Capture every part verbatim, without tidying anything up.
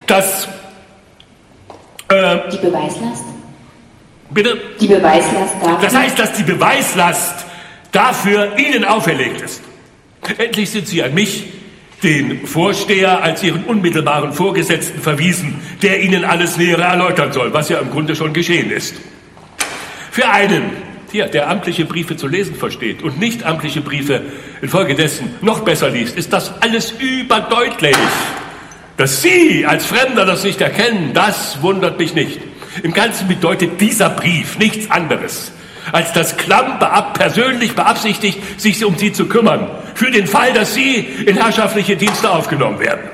dass... Äh, die Beweislast? Bitte? Die Beweislast dafür? Das heißt, dass die Beweislast dafür Ihnen auferlegt ist. Endlich sind Sie an mich, den Vorsteher, als Ihren unmittelbaren Vorgesetzten verwiesen, der Ihnen alles Nähere erläutern soll, was ja im Grunde schon geschehen ist. Für einen, hier, der amtliche Briefe zu lesen versteht und nicht amtliche Briefe infolgedessen noch besser liest, ist das alles überdeutlich. Dass Sie als Fremder das nicht erkennen, das wundert mich nicht. Im Ganzen bedeutet dieser Brief nichts anderes, als dass Klamm beab persönlich beabsichtigt, sich um Sie zu kümmern, für den Fall, dass Sie in herrschaftliche Dienste aufgenommen werden.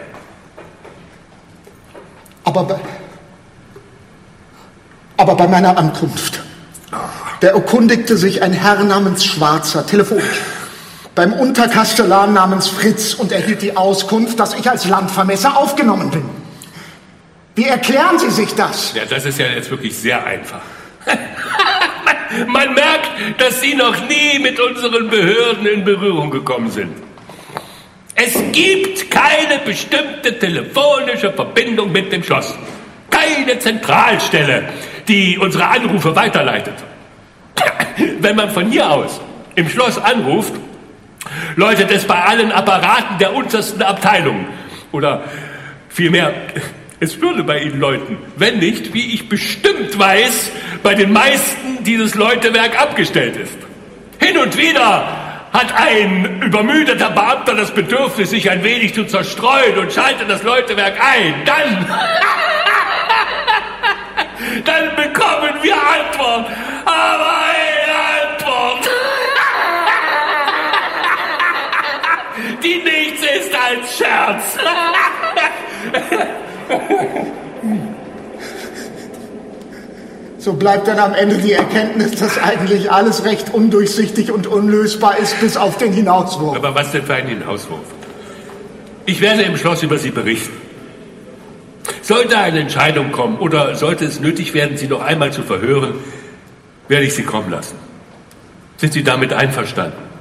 Aber bei, aber bei meiner Ankunft, da erkundigte sich ein Herr namens Schwarzer telefonisch beim Unterkastellan namens Fritz und erhielt die Auskunft, dass ich als Landvermesser aufgenommen bin. Wie erklären Sie sich das? Ja, das ist ja jetzt wirklich sehr einfach. Man merkt, dass Sie noch nie mit unseren Behörden in Berührung gekommen sind. Es gibt keine bestimmte telefonische Verbindung mit dem Schloss. Keine Zentralstelle, die unsere Anrufe weiterleitet. Wenn man von hier aus im Schloss anruft, läutet es bei allen Apparaten der untersten Abteilung. Oder vielmehr, es würde bei Ihnen läuten, wenn nicht, wie ich bestimmt weiß, bei den meisten dieses Läutewerk abgestellt ist. Hin und wieder hat ein übermüdeter Beamter das Bedürfnis, sich ein wenig zu zerstreuen und schaltet das Läutewerk ein. Dann, dann bekommen wir Antwort. Aber eine Antwort, die nichts ist als Scherz. So bleibt dann am Ende die Erkenntnis, dass eigentlich alles recht undurchsichtig und unlösbar ist, bis auf den Hinauswurf. Aber was denn für ein Hinauswurf? Ich werde im Schloss über Sie berichten. Sollte eine Entscheidung kommen oder sollte es nötig werden, Sie noch einmal zu verhören, werde ich Sie kommen lassen. Sind Sie damit einverstanden?